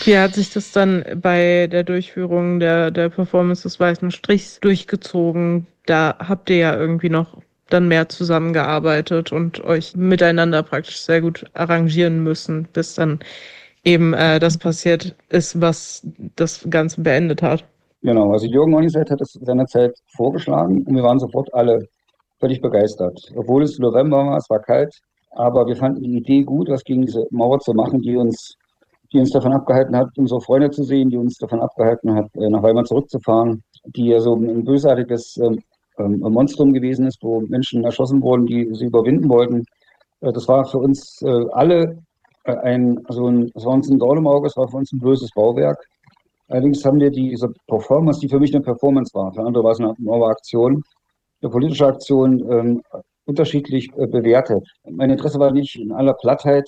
Wie hat sich das dann bei der Durchführung der Performance des Weißen Strichs durchgezogen? Da habt ihr ja irgendwie noch dann mehr zusammengearbeitet und euch miteinander praktisch sehr gut arrangieren müssen, bis dann eben das passiert ist, was das Ganze beendet hat. Genau, also Jürgen Onisett hat es seinerzeit vorgeschlagen und wir waren sofort alle völlig begeistert. Obwohl es November war, es war kalt, aber wir fanden die Idee gut, was gegen diese Mauer zu machen, die uns davon abgehalten hat, unsere Freunde zu sehen, die uns davon abgehalten hat, nach Weimar zurückzufahren, die ja so ein bösartiges Monstrum gewesen ist, wo Menschen erschossen wurden, die sie überwinden wollten. Das war für uns alle das war uns ein Dorn im Auge, es war für uns ein böses Bauwerk. Allerdings haben wir diese Performance, die für mich eine Performance war, für andere war es eine Maueraktion, eine politische Aktion, unterschiedlich bewertet. Mein Interesse war nicht in aller Plattheit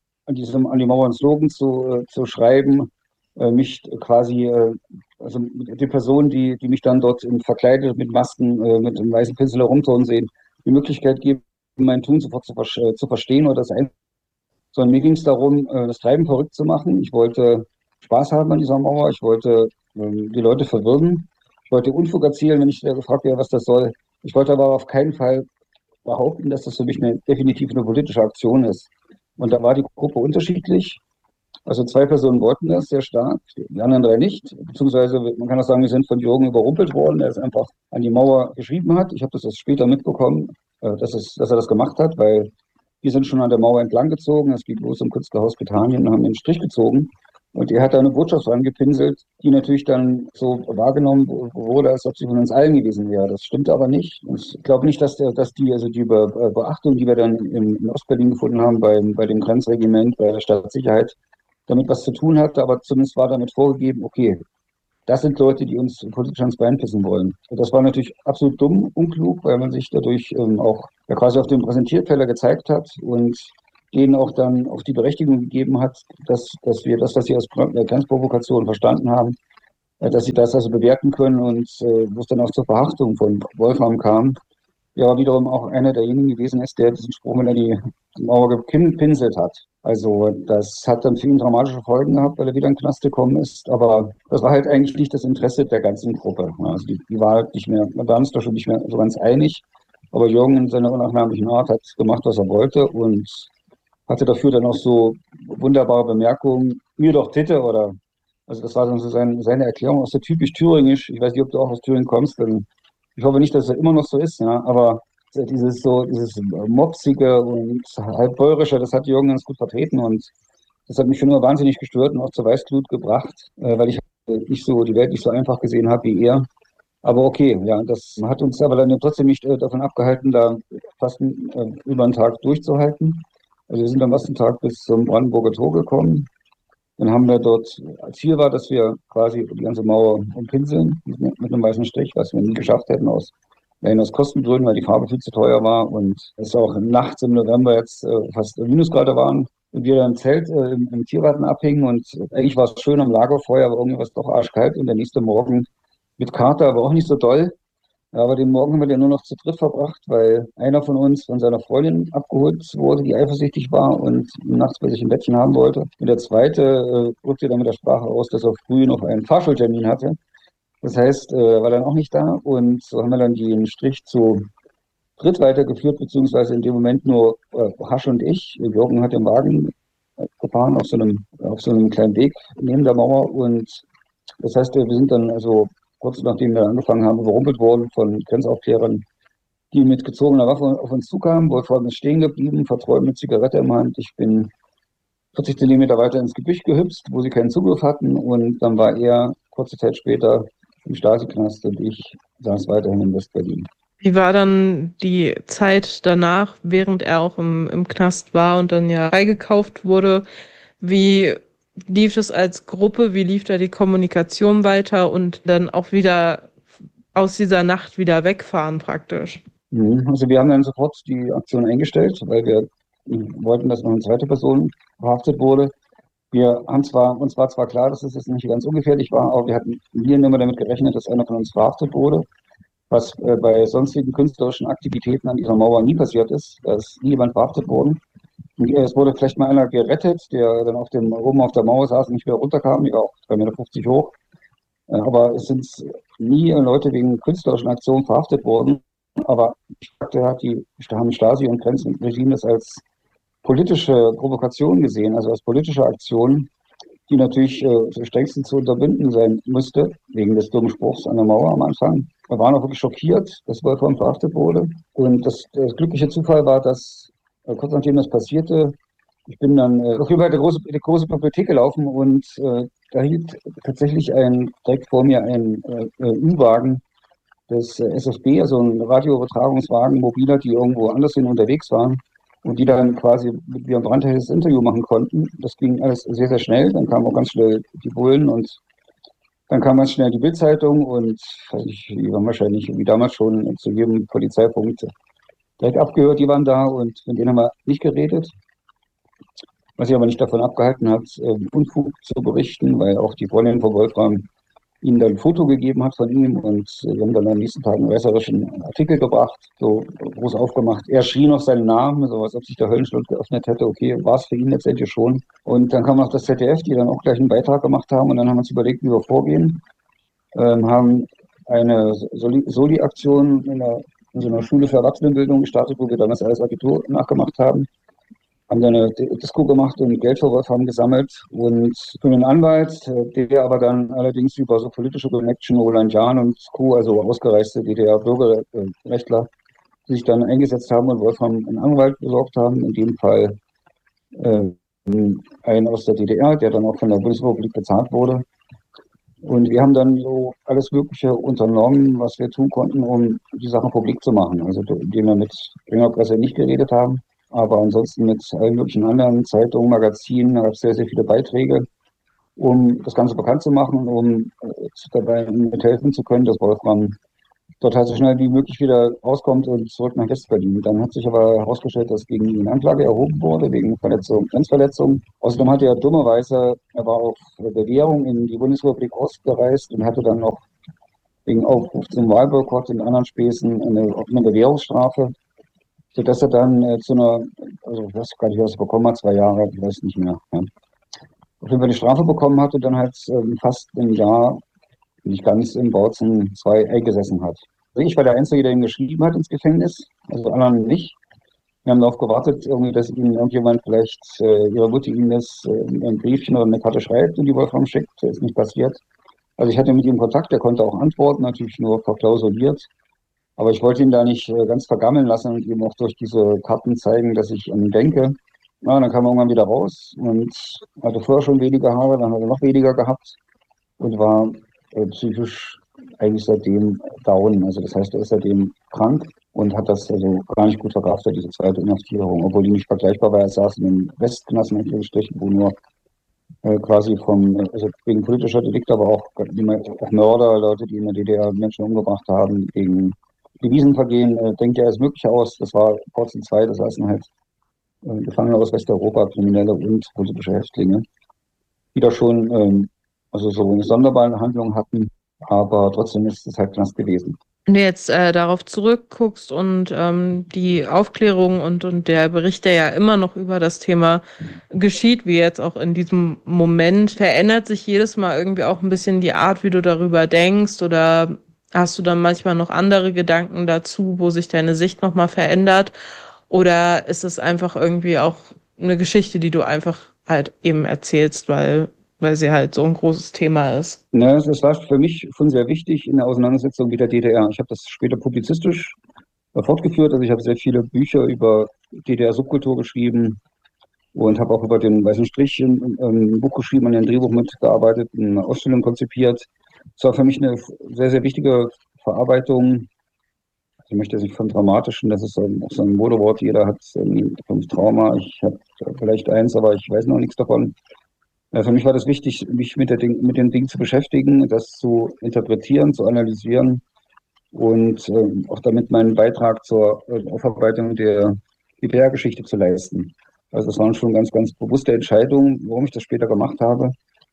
an die Mauer einen Slogan zu schreiben, mich quasi, also die Person, die mich dann dort verkleidet mit Masken, mit einem weißen Pinsel herumturnen sehen, die Möglichkeit geben, mein Tun sofort zu verstehen oder sondern mir ging es darum, das Treiben verrückt zu machen. Ich wollte Spaß haben an dieser Mauer, ich wollte die Leute verwirren, ich wollte Unfug erzählen, wenn ich gefragt werde, was das soll. Ich wollte aber auf keinen Fall behaupten, dass das für mich definitiv eine politische Aktion ist. Und da war die Gruppe unterschiedlich. Also zwei Personen wollten das sehr stark, die anderen drei nicht. Beziehungsweise man kann auch sagen, wir sind von Jürgen überrumpelt worden, der es einfach an die Mauer geschrieben hat. Ich habe das erst später mitbekommen, dass er das gemacht hat, weil wir sind schon an der Mauer entlang gezogen. Es geht los im Künstlerhaus Britannien und haben den Strich gezogen. Und er hat da eine Botschaft angepinselt, die natürlich dann so wahrgenommen wurde, als ob sie von uns allen gewesen wäre. Das stimmt aber nicht. Und ich glaube nicht, also die Beachtung, die wir dann in Ostberlin gefunden haben, bei dem Grenzregiment, bei der Stadtsicherheit, damit was zu tun hatte. Aber zumindest war damit vorgegeben, okay, das sind Leute, die uns politisch ans Bein pissen wollen. Und das war natürlich absolut dumm, unklug, weil man sich dadurch auch ja, quasi auf dem Präsentierteller gezeigt hat und denen auch dann auch die Berechtigung gegeben hat, dass wir das, was sie als Grenzprovokation verstanden haben, dass sie das also bewerten können und wo es dann auch zur Verhaftung von Wolfram kam, ja wiederum auch einer derjenigen gewesen ist, der diesen Spruch mit die Mauer gepinselt hat. Also das hat dann für ihn dramatische Folgen gehabt, weil er wieder in den Knast gekommen ist. Aber das war halt eigentlich nicht das Interesse der ganzen Gruppe. Also die war halt nicht mehr, wir waren uns da schon nicht mehr so ganz einig. Aber Jürgen in seiner unnachahmlichen Art hat gemacht, was er wollte und hatte dafür dann auch so wunderbare Bemerkungen, mir doch Titte oder, also das war dann so seine Erklärung, auch so typisch thüringisch. Ich weiß nicht, ob du auch aus Thüringen kommst, denn ich hoffe nicht, dass es immer noch so ist, ja, aber dieses Mopsige und halb bäuerische, das hat Jürgen ganz gut vertreten und das hat mich schon immer wahnsinnig gestört und auch zur Weißglut gebracht, weil ich die Welt nicht so einfach gesehen habe wie er. Aber okay, ja, das hat uns aber dann trotzdem nicht davon abgehalten, da fast über einen Tag durchzuhalten. Also wir sind am ersten Tag bis zum Brandenburger Tor gekommen. Dann haben wir dort, Ziel war, dass wir quasi die ganze Mauer umpinseln mit einem weißen Strich, was wir nie geschafft hätten aus Kostengründen, weil die Farbe viel zu teuer war und es auch nachts im November jetzt fast Minusgrade waren. Und wir dann im Zelt im Tiergarten abhingen und eigentlich war es schön am Lagerfeuer, aber irgendwie war es doch arschkalt und der nächste Morgen mit Kater, aber auch nicht so doll. Ja, aber den Morgen haben wir den nur noch zu dritt verbracht, weil einer von uns von seiner Freundin abgeholt wurde, die eifersüchtig war und nachts bei sich im Bettchen haben wollte. Und der zweite rückte dann mit der Sprache aus, dass er früh noch einen Fahrschultermin hatte. Das heißt, war dann auch nicht da und so haben wir dann den Strich zu dritt weitergeführt, beziehungsweise in dem Moment nur Hasch und ich. Jürgen hat den Wagen gefahren auf so einem kleinen Weg neben der Mauer und das heißt, wir sind dann also kurz nachdem wir angefangen haben, überrumpelt worden von Grenzaufklärern, die mit gezogener Waffe auf uns zukamen. Wolfram ist stehen geblieben, verträumt mit Zigarette im Hand. Ich bin 40 Zentimeter weiter ins Gebüsch gehüpft, wo sie keinen Zugriff hatten. Und dann war er kurze Zeit später im Stasi-Knast und ich saß weiterhin in West-Berlin. Wie war dann die Zeit danach, während er auch im Knast war und dann ja freigekauft wurde? Wie lief es als Gruppe? Wie lief da die Kommunikation weiter und dann auch wieder aus dieser Nacht wieder wegfahren praktisch? Also wir haben dann sofort die Aktion eingestellt, weil wir wollten, dass noch eine zweite Person verhaftet wurde. Uns war zwar klar, dass es jetzt nicht ganz ungefährlich war, aber wir hatten nie immer damit gerechnet, dass einer von uns verhaftet wurde, was bei sonstigen künstlerischen Aktivitäten an dieser Mauer nie passiert ist. Da ist nie jemand verhaftet worden. Es wurde vielleicht mal einer gerettet, der dann oben auf der Mauer saß und nicht wieder runterkam, ja auch 3,50 Meter hoch. Aber es sind nie Leute wegen künstlerischen Aktionen verhaftet worden. Aber da haben Stasi und Grenzregime das als politische Provokation gesehen, also als politische Aktion, die natürlich strengstens zu unterbinden sein müsste, wegen des dummen Spruchs an der Mauer am Anfang. Wir waren auch wirklich schockiert, dass Wolfram verhaftet wurde. Und das glückliche Zufall war, dass kurz nachdem das passierte, ich bin dann auf jeden Fall die große Bibliothek gelaufen und da hielt tatsächlich direkt vor mir ein Ü-Wagen des SFB, also ein Radioübertragungswagen, mobiler, die irgendwo anders hin unterwegs waren und die dann quasi mit mir ein brandheißes Interview machen konnten. Das ging alles sehr, sehr schnell. Dann kamen auch ganz schnell die Bullen und dann kam ganz schnell die Bild-Zeitung und die waren wahrscheinlich wie damals schon zu jedem Polizeipunkt direkt abgehört. Die waren da und mit denen haben wir nicht geredet. Was sich aber nicht davon abgehalten hat, Unfug zu berichten, weil auch die Freundin von Wolfram ihm dann ein Foto gegeben hat von ihm und wir haben dann am nächsten Tag einen reißerischen Artikel gebracht, so groß aufgemacht. Er schrie noch seinen Namen, so als ob sich der Höllenschlund geöffnet hätte. Okay, war es für ihn letztendlich schon. Und dann kam noch das ZDF, die dann auch gleich einen Beitrag gemacht haben und dann haben wir uns überlegt, wie wir vorgehen. Haben eine Soli-Aktion in so einer Schule für Erwachsenenbildung gestartet, wo wir damals alles Abitur nachgemacht haben. Haben dann eine Disco gemacht und Geld für Wolfram gesammelt und für einen Anwalt, der aber dann allerdings über so politische Connection, Roland Jahn und Co., also ausgereiste DDR-Bürgerrechtler, sich dann eingesetzt haben und Wolfram einen Anwalt besorgt haben, in dem Fall einen aus der DDR, der dann auch von der Bundesrepublik bezahlt wurde. Und wir haben dann so alles Mögliche unternommen, was wir tun konnten, um die Sache publik zu machen. Also indem wir mit Springerpresse nicht geredet haben, aber ansonsten mit allen möglichen anderen Zeitungen, Magazinen, da gab es sehr, sehr viele Beiträge, um das Ganze bekannt zu machen, um dabei mithelfen zu können, dass Wolfram dort halt so schnell wie möglich wieder rauskommt und zurück nach Westberlin. Dann hat sich aber herausgestellt, dass gegen ihn Anklage erhoben wurde, wegen Grenzverletzung. Außerdem hat er dummerweise, er war auf Bewährung in die Bundesrepublik ausgereist und hatte dann noch wegen Aufruf zum Wahlboykott und anderen Späßen eine Bewährungsstrafe, sodass er dann also ich weiß gar nicht, was er bekommen hat, 2 Jahre, ich weiß nicht mehr. Ja. Auf jeden Fall die Strafe bekommen hat und dann halt fast ein Jahr, nicht ganz in Bautzen 2 eingesessen hat. Also ich war der Einzige, der ihn geschrieben hat ins Gefängnis, also anderen nicht. Wir haben darauf gewartet, irgendwie, dass ihnen irgendjemand vielleicht ihre Mutter ihnen ein Briefchen oder eine Karte schreibt und die Wolfram schickt. Das ist nicht passiert. Also ich hatte mit ihm Kontakt, der konnte auch antworten, natürlich nur verklausuliert. Aber ich wollte ihn da nicht ganz vergammeln lassen und ihm auch durch diese Karten zeigen, dass ich an ihn denke. Na, dann kam er irgendwann wieder raus und hatte vorher schon weniger Haare, dann hat er noch weniger gehabt und war psychisch eigentlich seitdem down. Also das heißt, er ist seitdem krank und hat das also gar nicht gut verkraftet, diese zweite Inhaftierung, obwohl die nicht vergleichbar war. Er saß in den Westknasten, in Anführungsstrichen, wo nur quasi also wegen politischer Delikte, aber auch Mörder, Leute, die in der DDR Menschen umgebracht haben, wegen Devisenvergehen, denkt ja alles Mögliche aus. Das war Bautzen 2, das saßen halt Gefangene aus Westeuropa, Kriminelle und politische Häftlinge, die da schon also so eine sonderbare Handlung hatten, aber trotzdem ist es halt Knast gewesen. Wenn du jetzt darauf zurückguckst und die Aufklärung und der Bericht, der ja immer noch über das Thema geschieht, wie jetzt auch in diesem Moment, verändert sich jedes Mal irgendwie auch ein bisschen die Art, wie du darüber denkst, oder hast du dann manchmal noch andere Gedanken dazu, wo sich deine Sicht nochmal verändert, oder ist es einfach irgendwie auch eine Geschichte, die du einfach halt eben erzählst, weil sie halt so ein großes Thema ist? Ne, das war für mich schon sehr wichtig in der Auseinandersetzung mit der DDR. Ich habe das später publizistisch fortgeführt. Also ich habe sehr viele Bücher über DDR-Subkultur geschrieben und habe auch über den Weißen Strich ein Buch geschrieben, an dem Drehbuch mitgearbeitet, eine Ausstellung konzipiert. Es war für mich eine sehr, sehr wichtige Verarbeitung. Ich möchte nicht vom Dramatischen, das ist auch so ein Modewort, jeder hat 5 Trauma. Ich habe vielleicht eins, aber ich weiß noch nichts davon. Für mich war das wichtig, mich mit dem Ding zu beschäftigen, das zu interpretieren, zu analysieren und auch damit meinen Beitrag zur Aufarbeitung der DDR-Geschichte zu leisten. Also das waren schon ganz, ganz bewusste Entscheidungen, warum ich das später gemacht habe.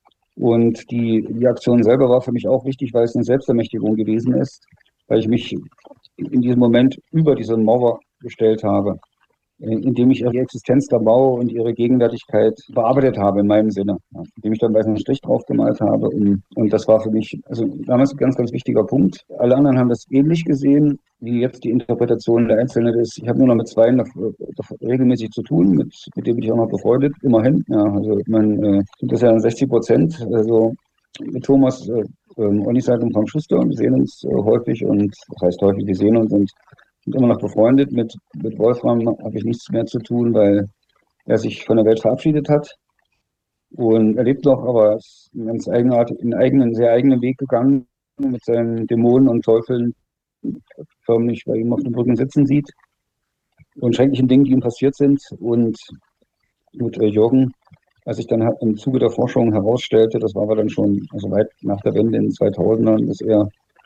Und die Aktion selber war für mich auch wichtig, weil es eine Selbstermächtigung gewesen ist, weil ich mich in diesem Moment über diese Mauer gestellt habe. indem ich ihre Existenz der Mauer und ihre Gegenwärtigkeit bearbeitet habe in meinem Sinne, ja, indem ich dann einen Strich drauf gemalt habe. Und das war für mich also damals ein ganz, ganz wichtiger Punkt. Alle anderen haben das ähnlich gesehen, wie jetzt die Interpretation der Einzelnen ist. Ich habe nur noch mit zwei regelmäßig zu tun, mit dem bin ich auch noch befreundet, immerhin. Ja, also sind das ja 60%. Also mit Thomas Onniseit und Frank Schuster. Wir sehen uns häufig und das heißt häufig, wir sehen uns und sind immer noch befreundet. Mit Wolfram habe ich nichts mehr zu tun, weil er sich von der Welt verabschiedet hat. Und er lebt noch, aber ist einen ganz einen sehr eigenen Weg gegangen, mit seinen Dämonen und Teufeln förmlich bei ihm auf den Brücken sitzen sieht. Und schrecklichen Dingen, die ihm passiert sind. Und mit Jürgen, als sich dann im Zuge der Forschung herausstellte, das war aber dann schon also weit nach der Wende in den 2000ern, dass er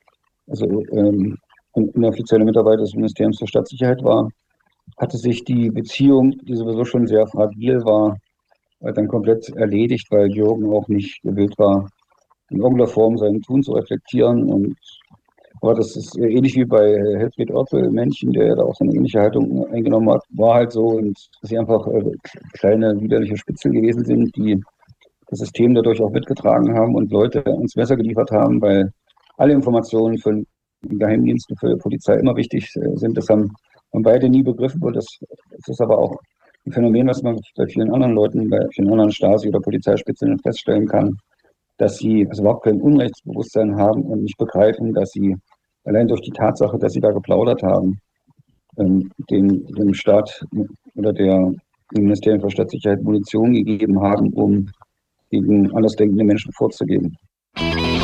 inoffizielle Mitarbeiter des Ministeriums für Staatssicherheit war, hatte sich die Beziehung, die sowieso schon sehr fragil war, dann komplett erledigt, weil Jürgen auch nicht gewillt war, in irgendeiner Form sein Tun zu reflektieren. Aber das ist ähnlich wie bei Helfried Oertel, Männchen, der ja da auch so eine ähnliche Haltung eingenommen hat, war halt so, und dass sie einfach kleine widerliche Spitzel gewesen sind, die das System dadurch auch mitgetragen haben und Leute ins Messer geliefert haben, weil alle Informationen für den Geheimdienst und für die Polizei immer wichtig sind. Das haben beide nie begriffen, und das ist aber auch ein Phänomen, was man bei vielen anderen Leuten, bei vielen anderen Stasi- oder Polizeispitzen feststellen kann, dass sie also überhaupt kein Unrechtsbewusstsein haben und nicht begreifen, dass sie allein durch die Tatsache, dass sie da geplaudert haben, dem Staat oder dem Ministerium für Staatssicherheit Munition gegeben haben, um gegen andersdenkende Menschen vorzugehen.